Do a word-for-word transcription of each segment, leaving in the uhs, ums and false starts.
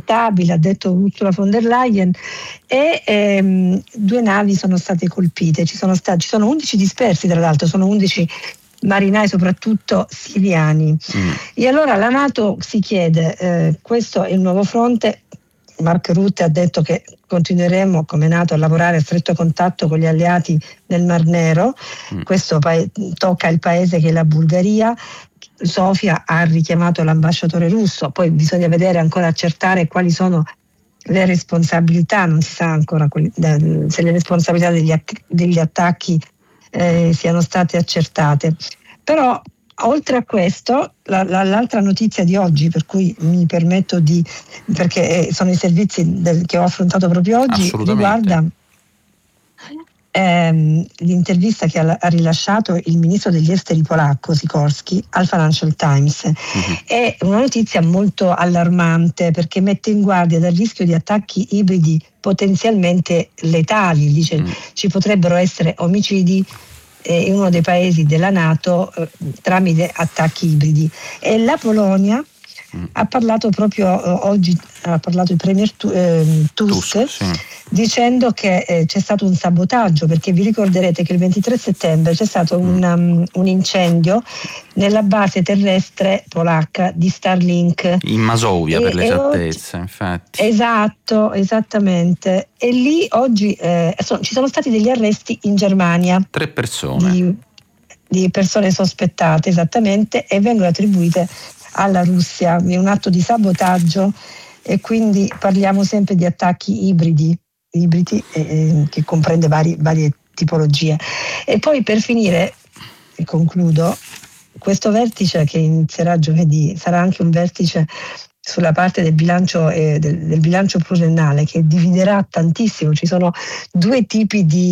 inaccettabile, ha detto Ursula von der Leyen, e ehm, due navi sono state colpite, ci sono, stati, ci sono undici dispersi, tra l'altro sono undici marinai soprattutto siriani. Mm. E allora la NATO si chiede, eh, questo è il nuovo fronte. Mark Rutte ha detto che continueremo come NATO a lavorare a stretto contatto con gli alleati nel Mar Nero. Mm. Questo pa- tocca il paese che è la Bulgaria. Sofia ha richiamato l'ambasciatore russo, poi bisogna vedere ancora, accertare quali sono le responsabilità, non si sa ancora se le responsabilità degli, degli attacchi eh, siano state accertate. Però oltre a questo, la, la, l'altra notizia di oggi, per cui mi permetto di, perché sono i servizi del, che ho affrontato proprio oggi, riguarda ehm, l'intervista che ha, ha rilasciato il ministro degli esteri polacco Sikorski al Financial Times. Mm-hmm. È una notizia molto allarmante perché mette in guardia dal rischio di attacchi ibridi potenzialmente letali. Dice mm. ci potrebbero essere omicidi in uno dei paesi della NATO eh, tramite attacchi ibridi. E la Polonia mm. ha parlato proprio eh, oggi, ha parlato il premier tu, eh, Tusk, Tusk sì. dicendo che eh, c'è stato un sabotaggio, perché vi ricorderete che il ventitré settembre c'è stato mm. un, um, un incendio nella base terrestre polacca di Starlink in Masovia, e, per l'esattezza, oggi, infatti. Esatto, esattamente. E lì oggi eh, so, ci sono stati degli arresti in Germania. Tre persone. Di, di persone sospettate, esattamente, e vengono attribuite alla Russia. È un atto di sabotaggio e quindi parliamo sempre di attacchi ibridi, ibridi eh, che comprende vari, varie tipologie. E poi per finire, e concludo, questo vertice che inizierà giovedì sarà anche un vertice sulla parte del bilancio eh, del, del bilancio pluriennale, che dividerà tantissimo. Ci sono due tipi di,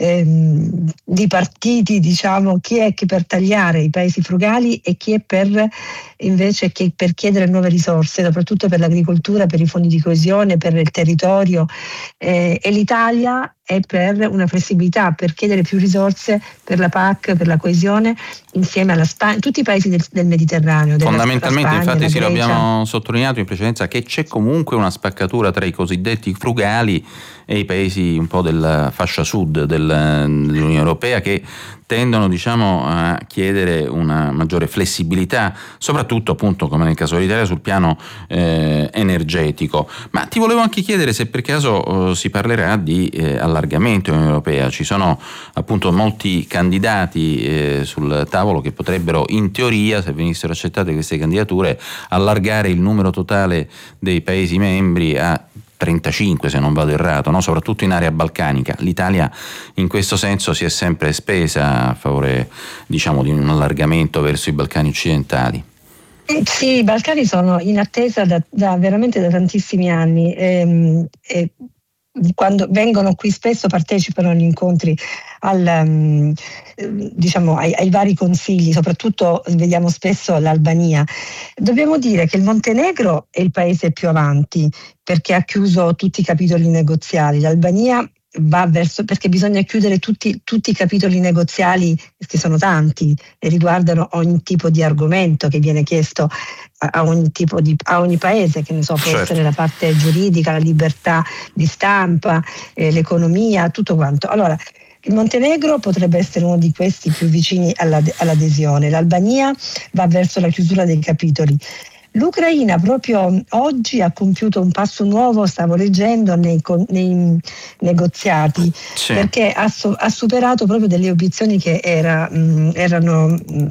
ehm, di partiti, diciamo, chi è che per tagliare i paesi frugali e chi è per invece che per chiedere nuove risorse, soprattutto per l'agricoltura, per i fondi di coesione, per il territorio, eh, e l'Italia è per una flessibilità, per chiedere più risorse per la P A C, per la coesione, insieme alla Spagna, tutti i paesi del, del Mediterraneo. Fondamentalmente, Spagna, infatti, sì, lo Grecia. abbiamo sottolineato in precedenza, che c'è comunque una spaccatura tra i cosiddetti frugali e i paesi un po' della fascia sud del, dell'Unione Europea, che tendono, diciamo, a chiedere una maggiore flessibilità, soprattutto appunto, come nel caso dell'Italia, sul piano eh, energetico. Ma ti volevo anche chiedere se per caso eh, si parlerà di eh, allargamento dell'Unione Europea. Ci sono appunto molti candidati eh, sul tavolo che potrebbero, in teoria, se venissero accettate queste candidature, allargare il numero totale dei paesi membri a trentacinque, se non vado errato, no? Soprattutto in area balcanica. L'Italia in questo senso si è sempre spesa a favore, diciamo, di un allargamento verso i Balcani occidentali. Sì, i Balcani sono in attesa da, da veramente da tantissimi anni. E, e quando vengono qui spesso partecipano agli incontri, al, um, diciamo ai, ai vari consigli, soprattutto vediamo spesso l'Albania. Dobbiamo dire che il Montenegro è il paese più avanti perché ha chiuso tutti i capitoli negoziali. L'Albania va verso, perché bisogna chiudere tutti, tutti i capitoli negoziali, che sono tanti e riguardano ogni tipo di argomento che viene chiesto a, a ogni tipo di a ogni paese, che ne so, può certo. essere la parte giuridica, la libertà di stampa, eh, l'economia, tutto quanto. Allora, il Montenegro potrebbe essere uno di questi più vicini alla, all'adesione. L'Albania va verso la chiusura dei capitoli. L'Ucraina proprio oggi ha compiuto un passo nuovo, stavo leggendo, nei, nei negoziati, sì. perché ha, so, ha superato proprio delle obiezioni che era, mh, erano,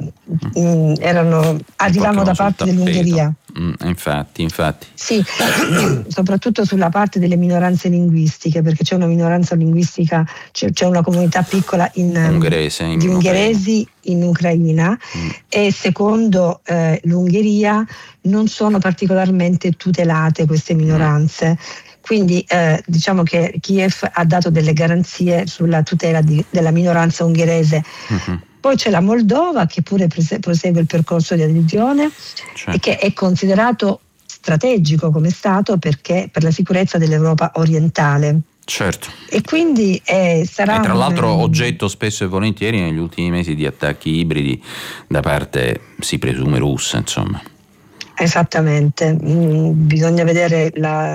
mh, erano arrivavano da parte dell'Ungheria. Mm, infatti, infatti. Sì, soprattutto sulla parte delle minoranze linguistiche, perché c'è una minoranza linguistica, c'è, c'è una comunità piccola in, Ungherese, in di ungheresi in Ucraina mm. e secondo eh, l'Ungheria non sono particolarmente tutelate queste minoranze. Mm. Quindi eh, diciamo che Kiev ha dato delle garanzie sulla tutela di, della minoranza ungherese. Mm-hmm. Poi c'è la Moldova, che pure prosegue il percorso di adesione, certo. e che è considerato strategico come Stato perché per la sicurezza dell'Europa orientale. Certo. E quindi eh, sarà. E tra un... l'altro oggetto spesso e volentieri negli ultimi mesi di attacchi ibridi da parte, si presume, russa, insomma. Esattamente, mm, bisogna vedere la